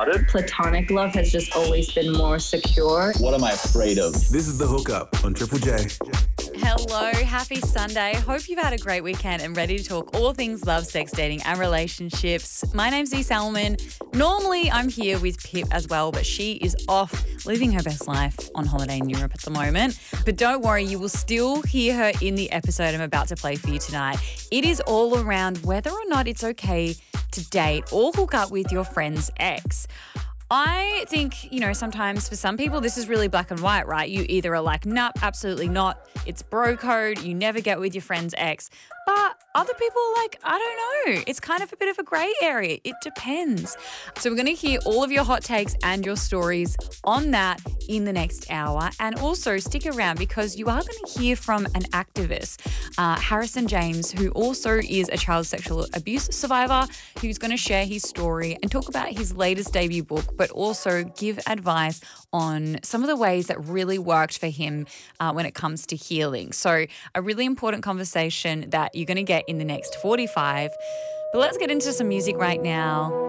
started. Platonic love has just always been more secure. What am I afraid of? This is The Hookup on Triple J. Hello, happy Sunday. Hope you've had a great weekend and ready to talk all things love, sex, dating and relationships. My name's Dee Salmon. Normally I'm here with Pip as well, but she is off living her best life on holiday in Europe at the moment. But don't worry, you will still hear her in the episode I'm about to play for you tonight. It is all around whether or not it's okay to date or hook up with your friend's ex. I think, sometimes for some people this is really black and white, right? You either are like, nope, absolutely not. It's bro code. You never get with your friend's ex. But other people are like, I don't know. It's kind of a bit of a grey area. It depends. So we're going to hear all of your hot takes and your stories on that in the next hour. And also stick around because you are going to hear from an activist, Harrison James, who also is a child sexual abuse survivor, who's going to share his story and talk about his latest debut book, but also give advice on some of the ways that really worked for him when it comes to healing. So a really important conversation that you're going to get in the next 45. But let's get into some music right now.